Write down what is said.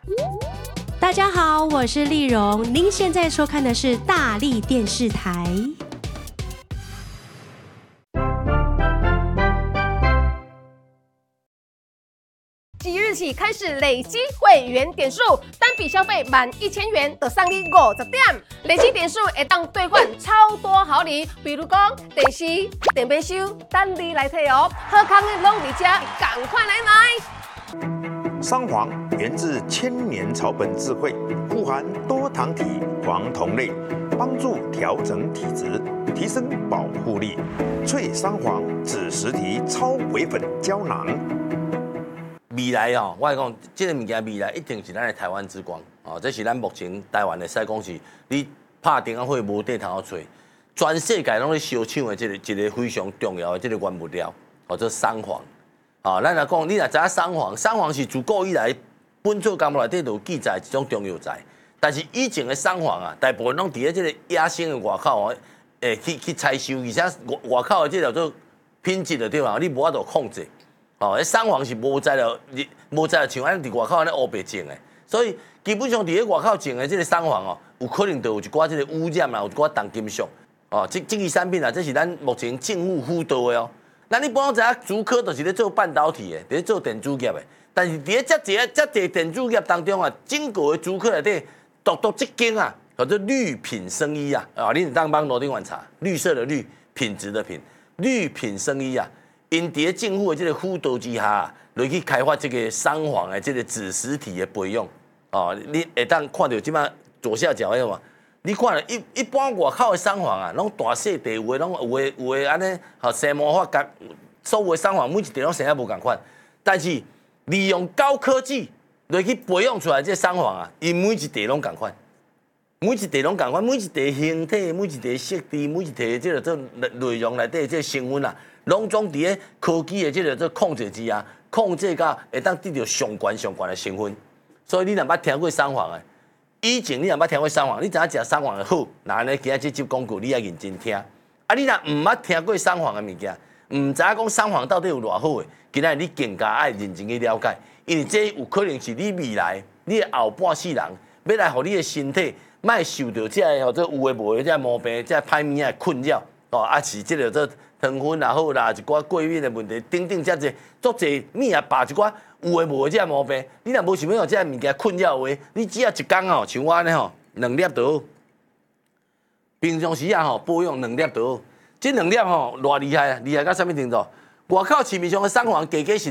大家好，我是丽蓉，您现在收看的是大立电视台。 即日起开始累积会员点数，单笔消费满1000元就送你50点，累积点数会当兑换超多好礼，比如讲电视、电杯收，等你来退哦。好康的拢伫这，赶快来买！ 桑黄源自千年草本智慧，富含多糖体、黄酮类，帮助调整体质，提升保护力。脆桑黄子实体超微粉胶囊。 未来哦，我讲这个物件未来一定是咱的台湾之光哦，这是咱目前台湾的使讲是，你拍电话会无地通好找，全世界拢咧烧抢的一个非常重要的这个原物料，哦，做桑黄。哦，咱来讲，你若知影桑黄，桑黄是自古以来本草纲目内底就有记载一种中药材，但是以前的桑黄啊，大部分拢伫咧这个野生的外口哦，去采收，而且外口的这叫做品质的对嘛，你无法度控制。哦，迄桑黄是无在了，无在了像咱伫外口安尼乌白种的，所以基本上伫咧外口种的这个桑黄哦，有可能就有一寡这个污染啦，有一寡重金属哦，这个产品啊，这是咱目前政府辅导的哦。咱一般知影竹科就是咧做半导体的，咧做电子业的，但是伫咧遮侪电子业当中啊，整个的竹科内底独一间啊，叫做绿品生医啊，啊，你当帮罗定晚查，绿色的绿，品质的品，绿品生医啊。因伫咧政府的这个辅导之下，来去开发这个桑黄的这个子实体的培养哦，你会当看到即摆左下角迄个，你看了一般外口的桑黄啊，拢大细地有的拢有的安尼，吼生魔法甲所有的桑黄每一地拢生啊无共款，但是利用高科技来去培养出来这桑黄啊，因每一地拢共款。每一地拢共款，每一地形体、每一地色地、每一地这个做内容内底这个成分啊，拢总伫咧科技的这个做控制之下，控制到会当得到上悬的成分。所以你若捌听过桑黄的，以前你若捌听过桑黄，你知影食桑黄的好，那安尼今仔这集广告你要认真听。啊，你若毋捌听过桑黄的物件，毋知影讲桑黄到底有偌好的，今仔日你更加爱认真去了解，因为这有可能是你未来你的后半世人要来互你的身体。莫受到这个吼，这有诶无诶，这毛病，这歹物仔困扰哦，啊是这个做糖分也好啦，一寡过敏的问题，等等遮济，足济物啊，把一寡有诶无诶这毛病，你若无想要用这物件困扰的话，你只要一工哦，像我安尼吼，2粒就好。平常时啊吼，保养2粒就好。这2粒吼，偌厉害啊，厉害到啥物程度？外口市面上的桑黄，加是